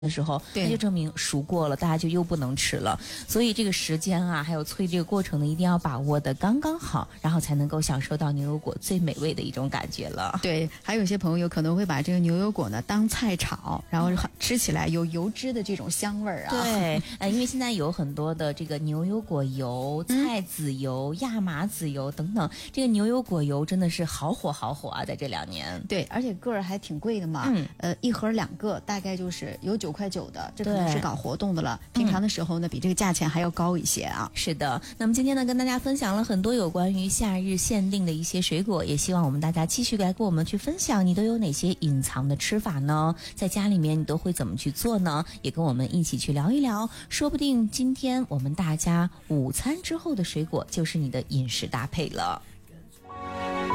的时候，那就证明熟过了，大家就又不能吃了。所以这个时间啊，还有催这个过程呢，一定要把握的刚刚好，然后才能够享受到牛油果最美味的一种感觉了。 对，还有些朋友可能会把这个牛油果呢当菜炒，然后吃起来有油脂的这种香味儿啊。 对，因为现在有很多的这个牛油果油、菜籽油、亚麻籽油等等，这个牛油果油真的是好火啊，在这2年。 对，而且个儿还挺贵的嘛。一盒2个大概就是有9.9块的，这可能是搞活动的了。平常的时候呢，比这个价钱还要高一些啊。 是的，那么今天呢，跟大家分享了很多有关于夏日限定的一些水果，也希望我们大家继续来跟我们去分享，你都有哪些隐藏的吃法呢？在家里面你都会怎么去做呢？也跟我们一起去聊一聊，说不定今天我们大家午餐之后的水果就是你的饮食搭配了。